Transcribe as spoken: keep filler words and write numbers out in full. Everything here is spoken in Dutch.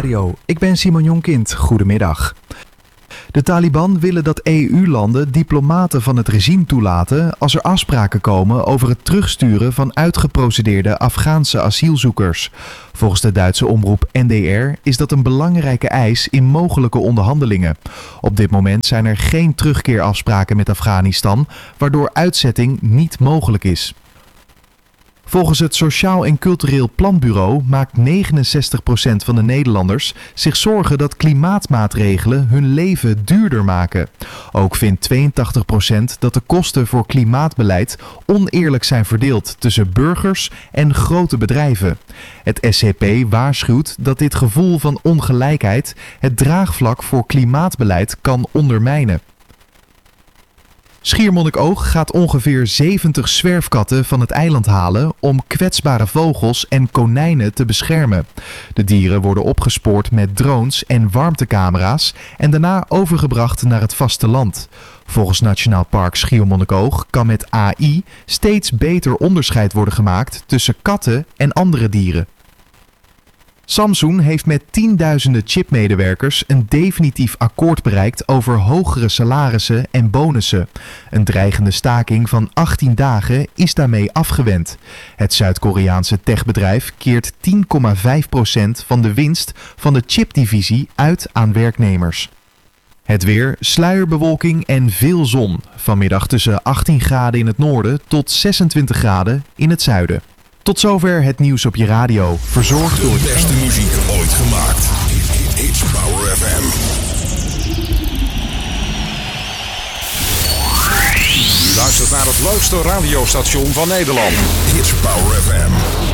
Radio. Ik ben Simon Jonkind. Goedemiddag. De Taliban willen dat E U-landen diplomaten van het regime toelaten als er afspraken komen over het terugsturen van uitgeprocedeerde Afghaanse asielzoekers. Volgens de Duitse omroep N D R is dat een belangrijke eis in mogelijke onderhandelingen. Op dit moment zijn er geen terugkeerafspraken met Afghanistan, waardoor uitzetting niet mogelijk is. Volgens het Sociaal en Cultureel Planbureau maakt negenenzestig procent van de Nederlanders zich zorgen dat klimaatmaatregelen hun leven duurder maken. Ook vindt tweeëntachtig procent dat de kosten voor klimaatbeleid oneerlijk zijn verdeeld tussen burgers en grote bedrijven. Het S C P waarschuwt dat dit gevoel van ongelijkheid het draagvlak voor klimaatbeleid kan ondermijnen. Schiermonnikoog gaat ongeveer zeventig zwerfkatten van het eiland halen om kwetsbare vogels en konijnen te beschermen. De dieren worden opgespoord met drones en warmtecamera's en daarna overgebracht naar het vasteland. Volgens Nationaal Park Schiermonnikoog kan met A I steeds beter onderscheid worden gemaakt tussen katten en andere dieren. Samsung heeft met tienduizenden chipmedewerkers een definitief akkoord bereikt over hogere salarissen en bonussen. Een dreigende staking van achttien dagen is daarmee afgewend. Het Zuid-Koreaanse techbedrijf keert tien komma vijf procent van de winst van de chipdivisie uit aan werknemers. Het weer, sluierbewolking en veel zon. Vanmiddag tussen achttien graden in het noorden tot zesentwintig graden in het zuiden. Tot zover het nieuws op je radio, verzorgd door de beste muziek ooit gemaakt. It's Power F M. U luistert naar het leukste radiostation van Nederland. It's Power F M.